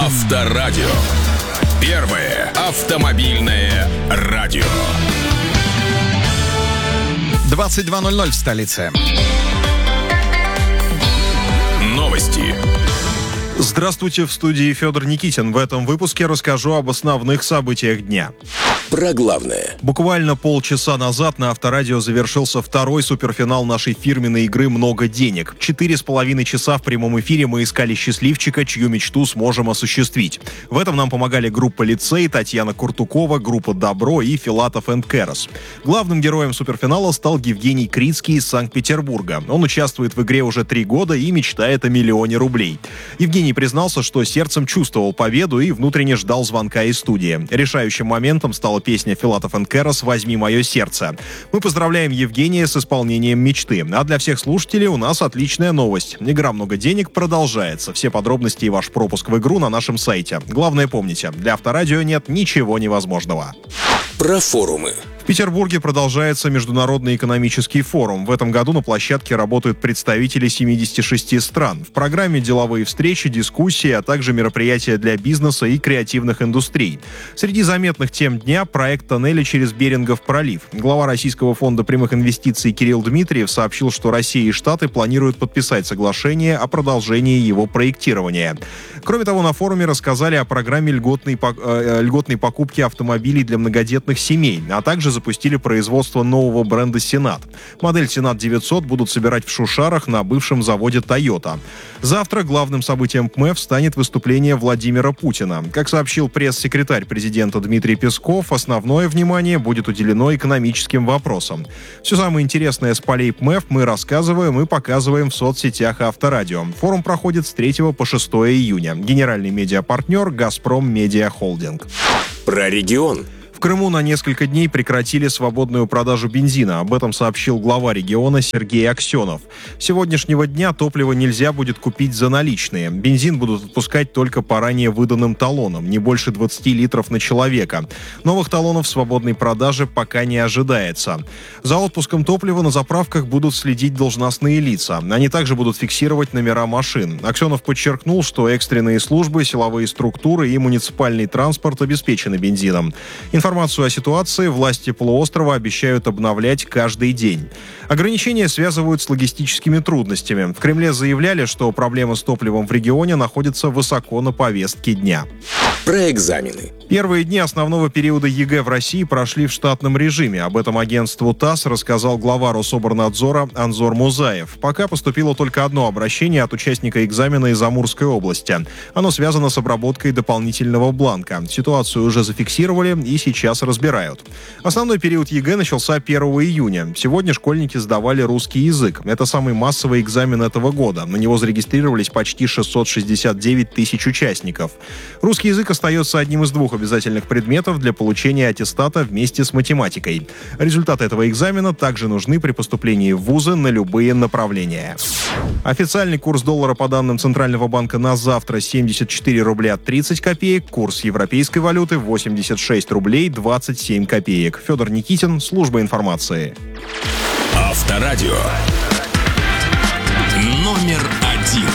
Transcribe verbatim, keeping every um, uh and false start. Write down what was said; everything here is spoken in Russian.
Авторадио. Первое автомобильное радио. двадцать два ноль ноль в столице. Новости. Здравствуйте, в студии Федор Никитин. В этом выпуске расскажу об основных событиях дня. Про главное. Буквально полчаса назад на Авторадио завершился второй суперфинал нашей фирменной игры «Много денег». Четыре с половиной часа в прямом эфире мы искали счастливчика, чью мечту сможем осуществить. В этом нам помогали группа «Лицей», Татьяна Куртукова, группа «Добро» и Филатов энд Керос. Главным героем суперфинала стал Евгений Крицкий из Санкт-Петербурга. Он участвует в игре уже три года и мечтает о миллионе рублей. Евгений признался, что сердцем чувствовал победу и внутренне ждал звонка из студии. Решающим моментом стала песня Филатов энд Керос «Возьми мое сердце». Мы поздравляем Евгения с исполнением мечты. А для всех слушателей у нас отличная новость. Игра «Много денег» продолжается. Все подробности и ваш пропуск в игру на нашем сайте. Главное, помните, для Авторадио нет ничего невозможного. Про форумы. В Петербурге продолжается Международный экономический форум. В этом году на площадке работают представители семидесяти шести стран. В программе деловые встречи, дискуссии, а также мероприятия для бизнеса и креативных индустрий. Среди заметных тем дня – проект тоннеля через Берингов пролив. Глава Российского фонда прямых инвестиций Кирилл Дмитриев сообщил, что Россия и Штаты планируют подписать соглашение о продолжении его проектирования. Кроме того, на форуме рассказали о программе льготной, э, льготной покупки автомобилей для многодетных семей, а также запустили производство нового бренда «Сенат». Модель «Сенат девятьсот» будут собирать в Шушарах на бывшем заводе «Тойота». Завтра главным событием ПМЭФ станет выступление Владимира Путина. Как сообщил пресс-секретарь президента Дмитрий Песков, основное внимание будет уделено экономическим вопросам. Все самое интересное с полей ПМЭФ мы рассказываем и показываем в соцсетях Авторадио. Форум проходит с третьего по шестое июня. Генеральный медиапартнер «Газпром Медиа Холдинг». Про регион. В Крыму на несколько дней прекратили свободную продажу бензина. Об этом сообщил глава региона Сергей Аксенов. С сегодняшнего дня топливо нельзя будет купить за наличные. Бензин будут отпускать только по ранее выданным талонам, не больше двадцати литров на человека. Новых талонов в свободной продаже пока не ожидается. За отпуском топлива на заправках будут следить должностные лица. Они также будут фиксировать номера машин. Аксенов подчеркнул, что экстренные службы, силовые структуры и муниципальный транспорт обеспечены бензином. Информацию о ситуации власти полуострова обещают обновлять каждый день. Ограничения связывают с логистическими трудностями. В Кремле заявляли, что проблема с топливом в регионе находится высоко на повестке дня. Про экзамены. Первые дни основного периода ЕГЭ в России прошли в штатном режиме. Об этом агентству ТАСС рассказал глава Рособорнадзора Анзор Музаев. Пока поступило только одно обращение от участника экзамена из Амурской области. Оно связано с обработкой дополнительного бланка. Ситуацию уже зафиксировали и сейчас разбирают. Основной период ЕГЭ начался первого июня. Сегодня школьники сдавали русский язык. Это самый массовый экзамен этого года. На него зарегистрировались почти шестьсот шестьдесят девять тысяч участников. Русский язык остается одним из двух обязательных предметов для получения аттестата вместе с математикой. Результаты этого экзамена также нужны при поступлении в вузы на любые направления. Официальный курс доллара по данным Центрального банка на завтра семьдесят четыре рубля тридцать копеек, курс европейской валюты восемьдесят шесть рублей двадцать семь копеек. Федор Никитин, служба информации. Авторадио. Номер один.